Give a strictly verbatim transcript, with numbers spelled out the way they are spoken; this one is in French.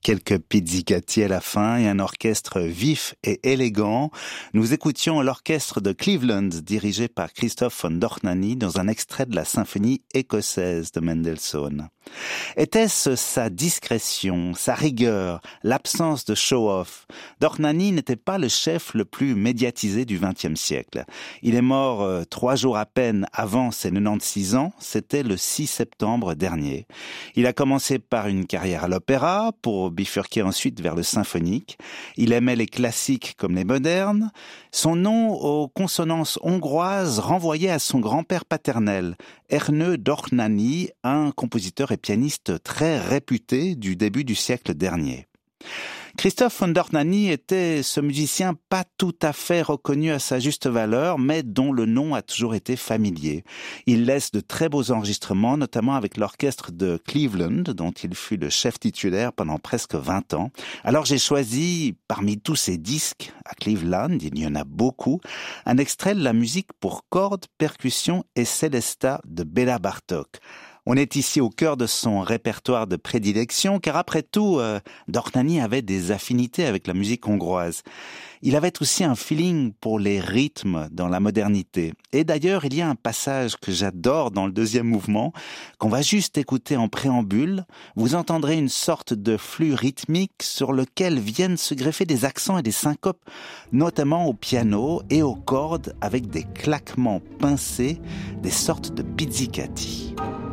quelques pizzicati à la fin et un orchestre vif et élégant. Nous écoutions l'orchestre de Cleveland dirigé par Christoph von Dohnányi dans un extrait de la symphonie écossaise de Mendelssohn. Était-ce sa discrétion, sa rigueur, l'absence de show-off? Dohnányi n'était pas le chef le plus médiatisé du vingtième siècle. Il est mort euh, trois jours à peine avant ses quatre-vingt-seize ans, c'était le six septembre dernier. Il a commencé par une carrière à l'opéra, pour bifurquer ensuite vers le symphonique. Il aimait les classiques comme les modernes. Son nom aux consonances hongroises renvoyait à son grand-père paternel, Ernő Dohnányi, un compositeur et pianiste très réputé du début du siècle dernier. Christoph von Dohnányi était ce musicien pas tout à fait reconnu à sa juste valeur, mais dont le nom a toujours été familier. Il laisse de très beaux enregistrements, notamment avec l'orchestre de Cleveland, dont il fut le chef titulaire pendant presque vingt ans. Alors j'ai choisi, parmi tous ces disques à Cleveland, il y en a beaucoup, un extrait de la musique pour cordes, percussions et célesta de Béla Bartók. On est ici au cœur de son répertoire de prédilection, car après tout, euh, Dohnányi avait des affinités avec la musique hongroise. Il avait aussi un feeling pour les rythmes dans la modernité. Et d'ailleurs, il y a un passage que j'adore dans le deuxième mouvement, qu'on va juste écouter en préambule. Vous entendrez une sorte de flux rythmique sur lequel viennent se greffer des accents et des syncopes, notamment au piano et aux cordes, avec des claquements pincés, des sortes de pizzicati.